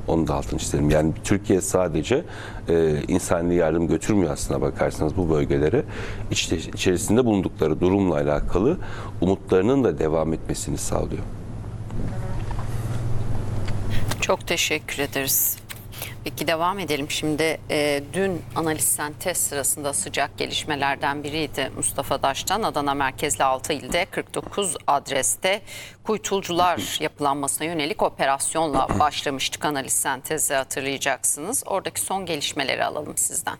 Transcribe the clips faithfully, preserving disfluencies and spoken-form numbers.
Onu da altını çizelim. Yani Türkiye sadece e, insani yardım götürmüyor aslına bakarsanız bu bölgelere. İçte, içerisinde bulundukları durumla alakalı umutlarının da devam etmesini sağlıyor. Çok teşekkür ederiz. Peki devam edelim. Şimdi e, dün analiz sentez sırasında sıcak gelişmelerden biriydi Mustafa Daş'tan. Adana merkezli altı ilde kırk dokuz adreste kuytulcular yapılanmasına yönelik operasyonla başlamıştık analiz sentezi, hatırlayacaksınız. Oradaki son gelişmeleri alalım sizden.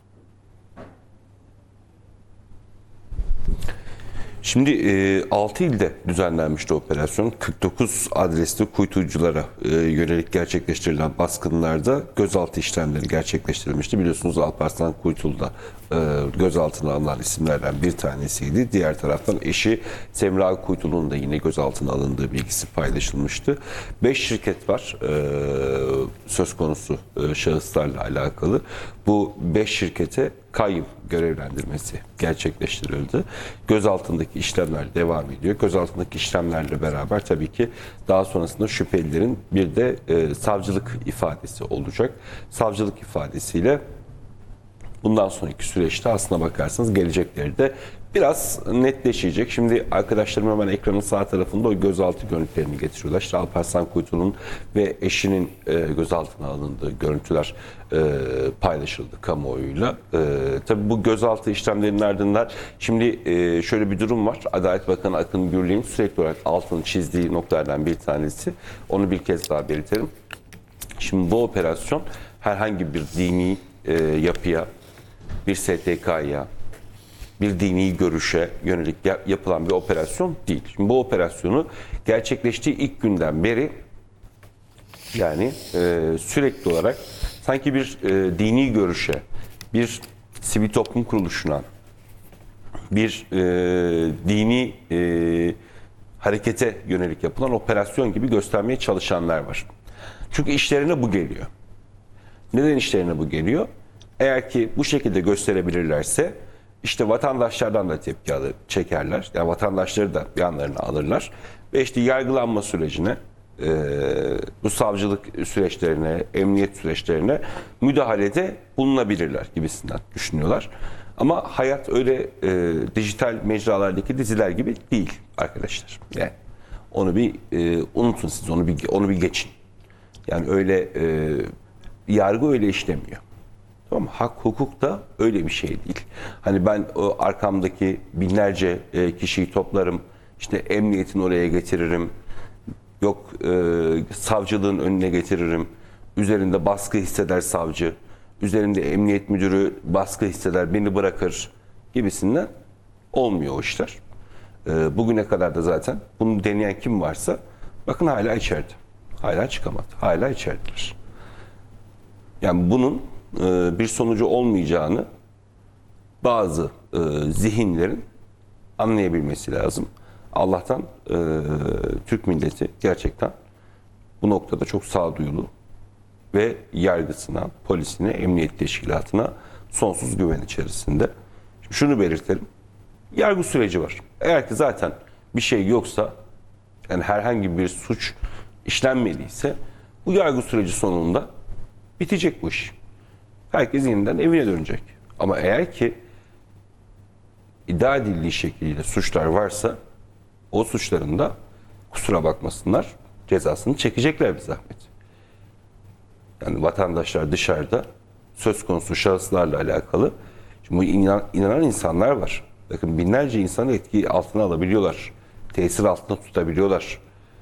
Şimdi e, altı ilde düzenlenmişti operasyon. kırk dokuz adresli kuytuculara e, yönelik gerçekleştirilen baskınlarda gözaltı işlemleri gerçekleştirilmişti. Biliyorsunuz Alparslan Kuytul da e, gözaltına alınan isimlerden bir tanesiydi. Diğer taraftan eşi Semra Kuytul'un da yine gözaltına alındığı bilgisi paylaşılmıştı. beş şirket var e, söz konusu e, şahıslarla alakalı. Bu beş şirkete kayyum görevlendirmesi gerçekleştirildi. Gözaltındaki işlemler devam ediyor. Gözaltındaki işlemlerle beraber tabii ki daha sonrasında şüphelilerin bir de e, savcılık ifadesi olacak. Savcılık ifadesiyle bundan sonraki süreçte aslına bakarsanız gelecekleri de biraz netleşecek. Şimdi arkadaşlarım hemen ekranın sağ tarafında o gözaltı görüntülerini getiriyorlar. İşte Alparslan Kuytu'nun ve eşinin e, gözaltına alındığı görüntüler e, paylaşıldı kamuoyuyla. E, tabii bu gözaltı işlemlerinin ardından şimdi e, şöyle bir durum var. Adalet Bakanı Akın Gürley'in sürekli olarak altını çizdiği noktalardan bir tanesi. Onu bir kez daha belirtelim. Şimdi bu operasyon herhangi bir dini e, yapıya, bir S T K'ya, bir dini görüşe yönelik yapılan bir operasyon değil. Şimdi bu operasyonu gerçekleştiği ilk günden beri yani e, sürekli olarak sanki bir e, dini görüşe, bir sivil toplum kuruluşuna, bir e, dini e, harekete yönelik yapılan operasyon gibi göstermeye çalışanlar var. Çünkü işlerine bu geliyor. Neden işlerine bu geliyor? Eğer ki bu şekilde gösterebilirlerse işte vatandaşlardan da tepki alır, çekerler. Yani vatandaşları da yanlarına alırlar. Ve işte yargılanma sürecine, e, bu savcılık süreçlerine, emniyet süreçlerine müdahalede bulunabilirler gibisinden düşünüyorlar. Ama hayat öyle e, dijital mecralardaki diziler gibi değil arkadaşlar. Yani onu bir e, unutun siz, onu bir onu bir geçin. Yani öyle e, yargı öyle işlemiyor. Tamam mı? Hak, hukuk da öyle bir şey değil. Hani ben o arkamdaki binlerce e, kişiyi toplarım, işte emniyetin oraya getiririm, yok e, savcılığın önüne getiririm, üzerinde baskı hisseder savcı, üzerinde emniyet müdürü baskı hisseder, beni bırakır gibisinden olmuyor o işler. E, bugüne kadar da zaten bunu deneyen kim varsa bakın hala içeride. Hala çıkamadı. Hala içerideler. Yani bunun e, bir sonucu olmayacağını bazı e, zihinlerin anlayabilmesi lazım. Allah'tan e, Türk milleti gerçekten bu noktada çok sağduyulu ve yargısına, polisine, emniyet teşkilatına sonsuz güven içerisinde. Şimdi şunu belirtelim. Yargı süreci var. Eğer ki zaten bir şey yoksa, yani herhangi bir suç işlenmediyse bu yargı süreci sonunda bitecek bu iş. Herkes yeniden evine dönecek. Ama eğer ki iddia edildiği şekliyle suçlar varsa o suçların da kusura bakmasınlar cezasını çekecekler bir zahmet. Yani vatandaşlar dışarıda söz konusu şahıslarla alakalı şimdi bu inan, inanan insanlar var. Bakın binlerce insanı etki altına alabiliyorlar. Tesir altında tutabiliyorlar.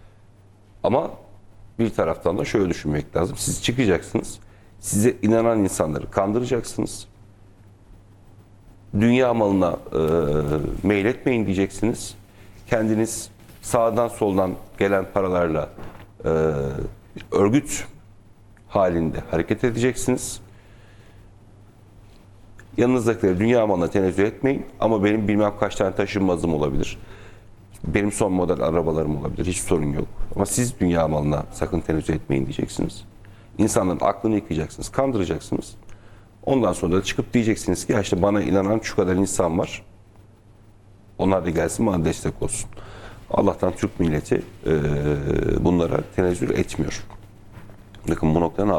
Ama bir taraftan da şöyle düşünmek lazım. Siz çıkacaksınız. Size inanan insanları kandıracaksınız. Dünya malına e, meyletmeyin diyeceksiniz. Kendiniz sağdan soldan gelen paralarla e, örgüt halinde hareket edeceksiniz. Yanınızdakileri dünya malına tenezzül etmeyin ama benim bilmem kaç tane taşınmazım olabilir. Benim son model arabalarım olabilir. Hiç sorun yok. Ama siz dünya malına sakın tenezzül etmeyin diyeceksiniz. İnsanların aklını yıkayacaksınız, kandıracaksınız. Ondan sonra da çıkıp diyeceksiniz ki ya işte bana inanan şu kadar insan var. Onlar da gelsin bana destek olsun. Allah'tan Türk milleti e, bunlara tenezzül etmiyor. Bakın bu noktanın